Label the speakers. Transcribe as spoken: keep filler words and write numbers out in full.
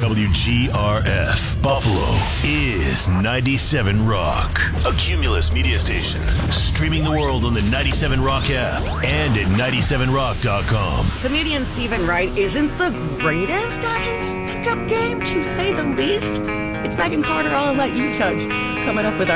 Speaker 1: W G R F Buffalo is ninety-seven Rock, a Cumulus media station. Streaming the world on the ninety-seven Rock app and at ninety-seven rock dot com.
Speaker 2: Comedian Stephen Wright isn't the greatest at his pickup game, to say the least. It's Megan Carter. I'll let you judge. Coming up with our